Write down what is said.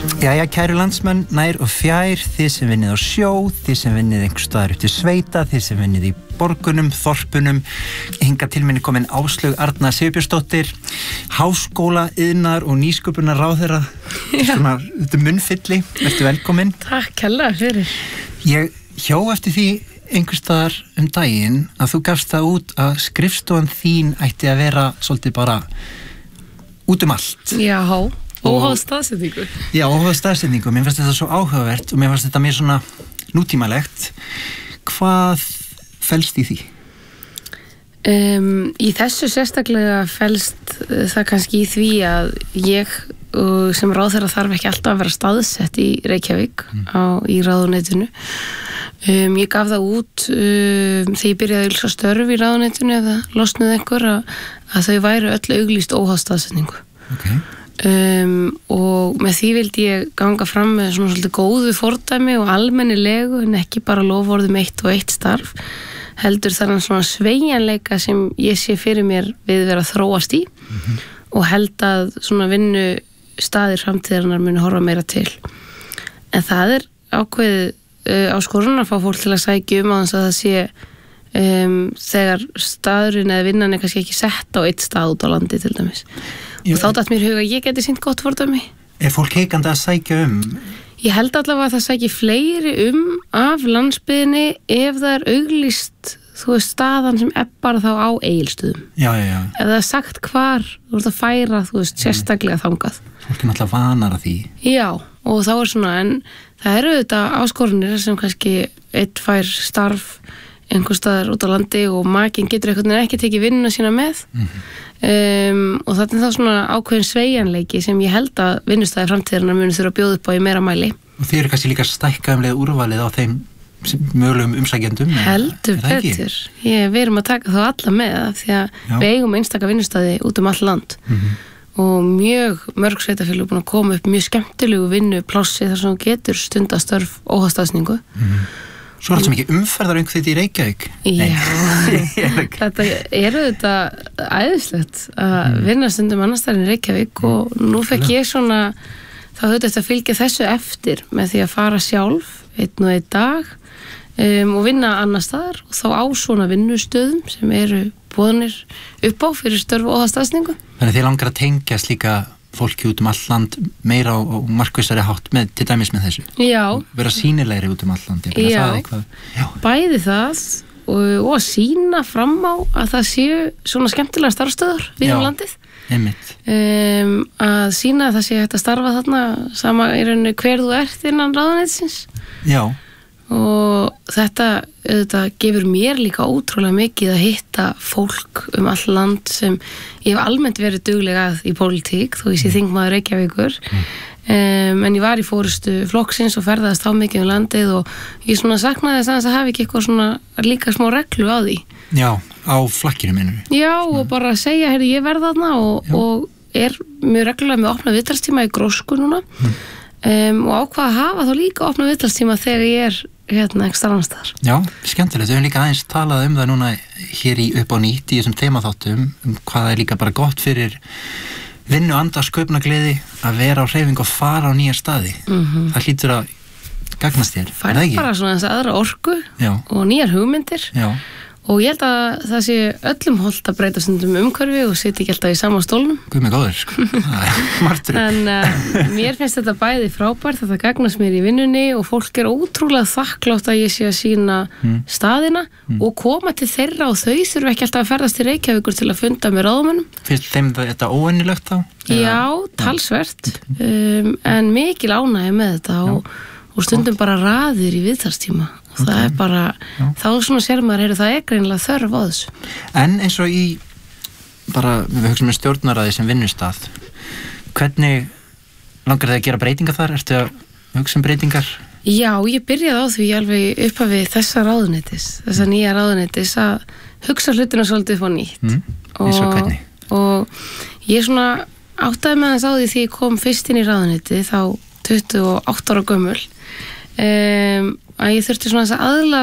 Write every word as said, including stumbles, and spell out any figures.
Jæja, kæru landsmenn, nær og fjær, þið sem vinnið á sjó, þið sem vinnið einhvers staðar út í sveita, þið sem vinnið í borgunum, þorpunum, hinga til minni komin Áslaug Arna Sigurbjörnsdóttir, háskóla, iðnar og nýsköpunar ráðherra, svona, þetta munnfylli, vertu velkomin. Takk hella fyrir. Ég hjó eftir því einhvers staðar um daginn að þú gafst það út að skrifstofan þín ætti að vera svolítið bara út um allt. Já, óháð staðsetningu. Já, óháð staðsetningu. Mér fannst þetta svo áhugavert og mér fannst þetta mér svona nútímalegt. Hvað felst í því? Um, í þessu sérstaklega felst uh, það kannski í því að ég uh, sem ráðherra þarf ekki alltaf að vera staðsett í Reykjavík mm. á, í ráðuneytinu. Um, ég gaf það út um, þegar ég byrjaði að ylsa störf í ráðuneytinu eða losnuð einhver að, að þau væru öll auglýst óháð staðsetningu. Okay. Um, og með því vildi ég ganga fram með svona svolítið góðu fordæmi og almennilegu en ekki bara loforðum eitt og eitt starf heldur þannig svona sveigjanleika sem ég sé fyrir mér við vera að þróast í mm-hmm. og held að svona vinnu staðir framtíðarinnar muni horfa meira til en það er ákveðið uh, áskorun að fá fólk til að sækja um á þess að það sé um, þegar staðurinn eða vinnan er kannski ekki sett á eitt stað út á landi til dæmis Jú, og þá datt mér huga að ég geti sýnt gott fordæmi. Er fólk heikandi að sækja um? Ég held allavega að það sækja fleiri um af landsbyðinni ef það er auglýst, þú veist, staðan sem er bara þá á Egilsstöðum. Já, já, já. Ef það er sagt hvar, þú veist að færa, þú veist, sérstaklega þangað. Fólk er náttúrulega vanar að því. Já, og þá er svona, en það eru þetta áskorunir sem kannski eitt fær starf einhver staðar út á landi og makinn getur einhvern veginn ekki tekið vinnuna sína með mm-hmm. um, og þetta er þá svona ákveðin sveigjanleiki sem ég held að vinnustæði framtíðarinnar muni þurfa að bjóða upp á í meira mæli. Og þið eru kannski líka stækkaðumlega úrvalið á þeim mögulegum umsækjendum? Heldur betur. Ég, við erum að taka þá alla með það því að Já. Við eigum einstaka vinnustæði út um all land mm-hmm. og mjög mörg sveitafélög búin að koma upp mjög skemmtilegu vinnuplássi þar sem þú getur stundastörf óháð staðsetningu. Mm-hmm. Svo er alltaf mikið umferðar um þetta í Reykjavík. Já, þetta eru þetta æðislegt að vinna stundum annars staðar í Reykjavík og nú fekk ég svona, þá höfðu þetta að fylgja þessu eftir með því að fara sjálf einn og einn dag um, og vinna annars staðar og þá á svona vinnustöðum sem eru boðnir upp á fyrir störf og staðsetningu. Þannig þið langar að tengjast líka fólki út um all land meira og markvissari hátt með, til dæmis með þessu. Já. Vera sýnilegri út um all land. Já. Það Já. Bæði það og, og að sýna fram á að það séu svona skemmtilega starfstöðar við um landið. Einmitt. Um, að sýna að það sé hægt að starfa þarna sama í rauninu hver þú ert innan ráðuneytisins. Já. Og þetta, þetta gefur mér líka ótrúlega mikið að hitta fólk um all land sem ég hef almennt verið dugleg að í pólitík þó ég sé þingmaður Reykjavíkur mm. um, en ég var í fórustu flokksins og ferðaðist á mikið um landið og ég svona saknaði þess að það hafi ekki eitthvað svona líka smá reglu á því. Já, á flakkinu minnum við. Já, svona. Og bara segja, heyrðu, ég verð þarna og, og er mjög reglulega með opna viðtalstíma í Grósku núna mm. um, og ákvað að hafa þá líka opna viðtalstíma þegar ég er hérna ekki starfnastar. Já, skemmtilegt. Við höfum líka aðeins talað um það núna hér í upp á nýtt í þessum þemaþáttum um hvað það er líka bara gott fyrir vinnu, anda, sköpunargleði að vera á hreyfingu og fara á nýja staði. Mm-hmm. Það hlýtur að gagnast þér. Fær bara svona þess aðra orku Já. Og nýjar hugmyndir. Já. Og ég held að það sé öllum hollt að breyta stundum umhverfi og sitja ekki alltaf í sama stólnum. Guð mig góður, sko. Það er martur. En uh, mér finnst þetta bæði frábært, þetta gagnast mér í vinnunni og fólk er ótrúlega þakklátt að ég sé að sína mm. staðina mm. og koma til þeirra og þau þurfa ekki alltaf að ferðast til Reykjavíkur til að funda með ráðamönnum. Finnst þeim þetta óennilegt þá? Já, talsvert, um, en mikil ánægja með þetta og, og stundum bara raðir í viðtalstíma. Okay. Það er bara, Já. Þá svona sér maður, heyrðu, það er greinilega þörf á þessu. En eins og í, bara, við hugsaum um stjórnaraði sem vinnustað, hvernig langar þið að gera breytingar þar? Ertu að hugsa um breytingar? Já, ég byrjaði á því alveg upphafi þessa ráðuneytis, þessa nýja ráðuneytis að hugsa hlutina svolítið upp á nýtt. Mm. Eins og hvernig? Og ég svona áttaði með þess á því því ég kom fyrst inn í ráðuneyti, þá tuttugu og átta ára gömul, um, að ég þurfti svona þess að aðlaga